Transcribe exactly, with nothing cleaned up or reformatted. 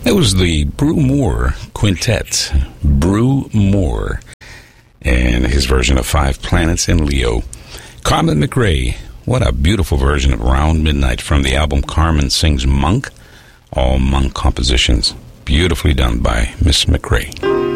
It was the Brew Moore Quintet. Brew Moore and his version of Five Planets in Leo. Carmen McRae, what a beautiful version of Round Midnight from the album Carmen Sings Monk. All Monk compositions, beautifully done by Miss McRae.